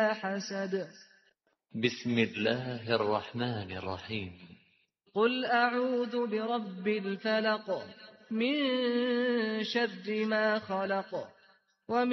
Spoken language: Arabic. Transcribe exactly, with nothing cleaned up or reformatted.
بلا حسد. بسم الله الرحمن الرحيم. قل أعوذ برب الفلق من شر ما خلق